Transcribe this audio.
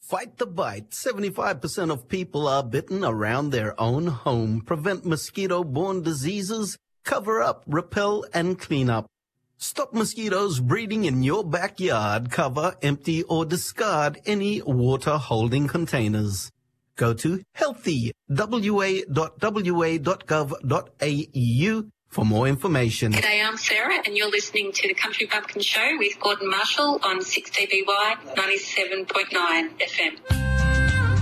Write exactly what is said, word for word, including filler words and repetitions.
Fight the bite. seventy-five percent of people are bitten around their own home. Prevent mosquito-borne diseases. Cover up, repel, and clean up. Stop mosquitoes breeding in your backyard. Cover, empty, or discard any water-holding containers. Go to healthy w a dot w a dot gov dot a u for more information. G'day, I'm Sarah, and you're listening to the Country Bumpkin Show with Gordon Marshall on six D B Y ninety-seven point nine F M.